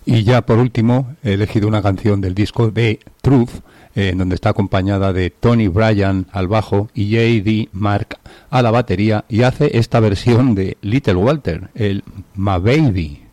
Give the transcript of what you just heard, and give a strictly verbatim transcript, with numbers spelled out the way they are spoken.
Y ya por último he elegido una canción del disco de Truth, eh, en donde está acompañada de Tony Bryan al bajo y J D Mark a la batería, y hace esta versión de Little Walter, el My Baby.